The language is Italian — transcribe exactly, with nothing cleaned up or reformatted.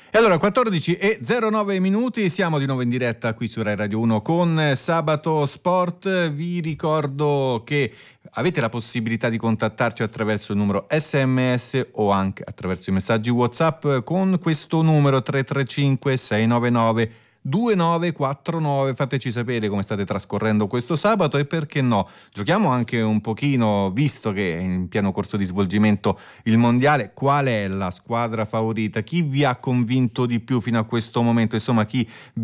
E allora quattordici e zero nove minuti, siamo di nuovo in diretta qui su Rai Radio uno con Sabato Sport. Vi ricordo che avete la possibilità di contattarci attraverso il numero sms o anche attraverso i messaggi WhatsApp con questo numero tre tre cinque sei nove nove due nove quattro nove. Fateci sapere come state trascorrendo questo sabato e perché no, giochiamo anche un pochino, visto che è in pieno corso di svolgimento il mondiale, qual è la squadra favorita, chi vi ha convinto di più fino a questo momento, insomma chi